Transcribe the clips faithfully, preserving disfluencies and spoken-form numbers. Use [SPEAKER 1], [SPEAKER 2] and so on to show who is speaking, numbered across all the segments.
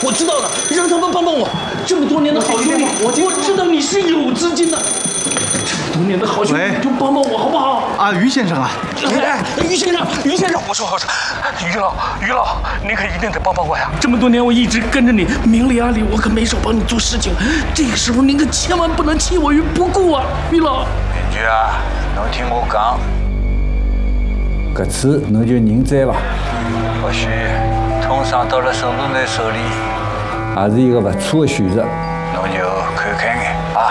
[SPEAKER 1] 我知道了，让他们帮帮我。这么多年的好兄弟，我我知道你是有资金的。这么多年的好兄弟，你就帮帮我好不好？
[SPEAKER 2] 啊，于先生啊，
[SPEAKER 1] 哎，于先生，于先生，
[SPEAKER 3] 我说我说，于老于老，您可一定得帮帮我呀！
[SPEAKER 1] 这么多年我一直跟着你，明里暗里我可没少帮你做事情。这个时候您可千万不能弃我于不顾啊，于老。
[SPEAKER 3] 明珠啊，侬听我讲，
[SPEAKER 4] 搿次侬就认栽伐，
[SPEAKER 3] 或许通商到了沈路内手里，
[SPEAKER 4] 也是一个勿错的选择。
[SPEAKER 3] 侬就看开眼啊。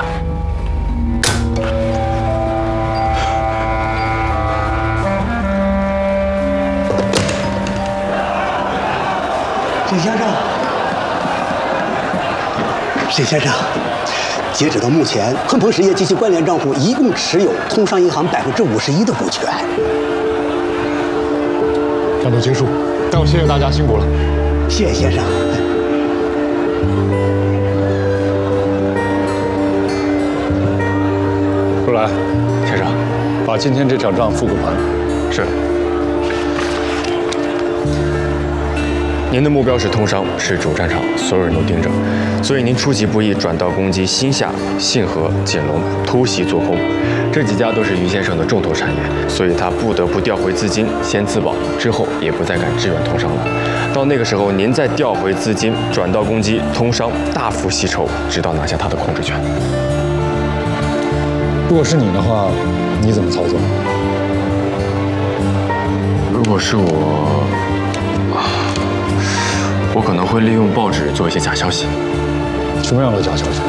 [SPEAKER 5] 沈先生，沈先生，截止到目前，鲲鹏实业及其关联账户一共持有通商银行百分之五十一的股权。
[SPEAKER 6] 战斗结束，那我谢谢大家辛苦了。
[SPEAKER 5] 谢谢先生。
[SPEAKER 6] 如来，先生，把今天这场仗付个盘。是。
[SPEAKER 7] 您的目标是通商，是主战场，所有人都盯着，所以您出其不意转道攻击新夏、信和、锦龙，突袭做空，这几家都是于先生的重头产业，所以他不得不调回资金，先自保，之后也不再敢支援通商了。到那个时候，您再调回资金，转道攻击通商，大幅吸筹，直到拿下他的控制权。
[SPEAKER 6] 如果是你的话，你怎么操作？
[SPEAKER 7] 如果是我。 我可能会利用报纸做一些假消息。
[SPEAKER 6] 什么样的假消息？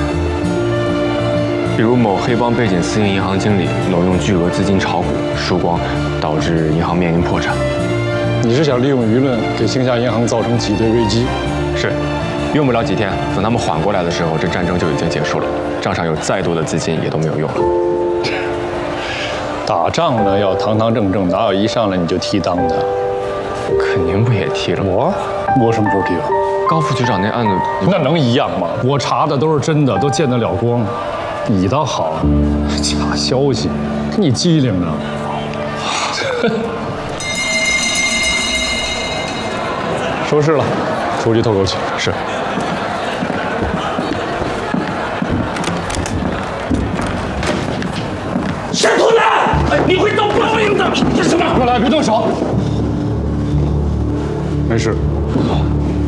[SPEAKER 7] 比如某黑帮背景私营银行经理挪用巨额资金炒股输光，导致银行面临破产。
[SPEAKER 6] 你是想利用舆论给兴夏银行造成挤兑危机？
[SPEAKER 7] 是，用不了几天，等他们缓过来的时候，这战争就已经结束了。账上有再多的资金也都没有用了。
[SPEAKER 6] 打仗呢要堂堂正正，哪有一上来你就提当的？
[SPEAKER 7] 可您不也提了？
[SPEAKER 6] 我。 我什么时候提了？
[SPEAKER 7] 高副局长那案子，
[SPEAKER 6] 那能一样吗？我查的都是真的，都见得了光。你倒好，假消息，你机灵呢？收拾了，出去透口气。是。
[SPEAKER 1] 沈图南，你会遭报应的！这是什么？
[SPEAKER 6] 若来，别动手。没事。